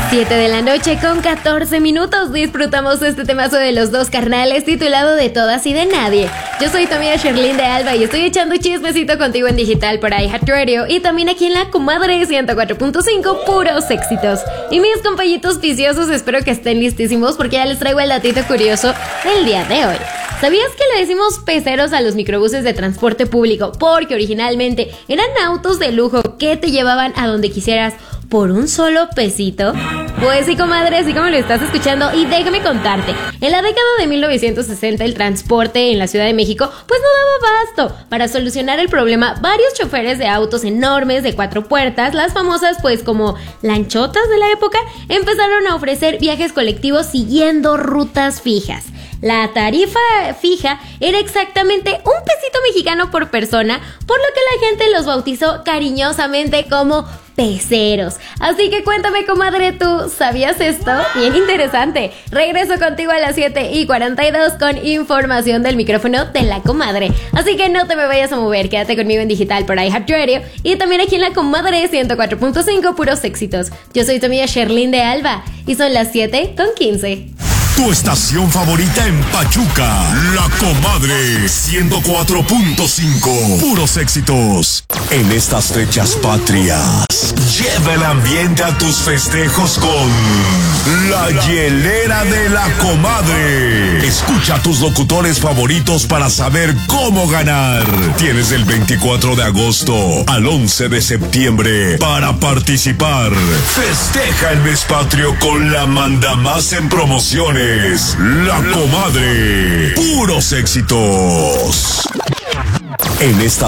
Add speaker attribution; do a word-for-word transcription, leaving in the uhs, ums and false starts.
Speaker 1: siete de la noche con catorce minutos. Disfrutamos este temazo de los dos carnales titulado De Todas y de Nadie. Yo soy tu amiga Sherlyn de Alba y estoy echando chismecito contigo en digital por iHeartRadio y también aquí en la Comadre ciento cuatro punto cinco, puros éxitos. Y mis compañitos viciosos, espero que estén listísimos porque ya les traigo el datito curioso del día de hoy. ¿Sabías que le decimos peceros a los microbuses de transporte público? Porque originalmente eran autos de lujo que te llevaban a donde quisieras por un solo pesito. Pues sí, comadre, así como lo estás escuchando. Y déjame contarte, en la década de mil novecientos sesenta el transporte en la Ciudad de México pues no daba abasto. Para solucionar el problema, varios choferes de autos enormes de cuatro puertas, las famosas pues como lanchotas de la época, empezaron a ofrecer viajes colectivos siguiendo rutas fijas. La tarifa fija era exactamente un pesito mexicano por persona, por lo que la gente los bautizó cariñosamente como peceros. Así que cuéntame, comadre, ¿tú sabías esto? Bien interesante. Regreso contigo a las siete y cuarenta y dos con información del micrófono de la comadre. Así que no te me vayas a mover, quédate conmigo en digital por iHeartRadio y también aquí en la Comadre ciento cuatro punto cinco, puros éxitos. Yo soy tu amiga Sherlyn de Alba y son las siete con quince.
Speaker 2: Tu estación favorita en Pachuca, La Comadre ciento cuatro punto cinco, puros éxitos. En estas fechas patrias, lleva el ambiente a tus festejos con La Hielera de La Comadre. Escucha a tus locutores favoritos para saber cómo ganar. Tienes del veinticuatro de agosto al once de septiembre para participar. Festeja el mes patrio con la mandamás en promociones. La Comadre, puros éxitos. En esta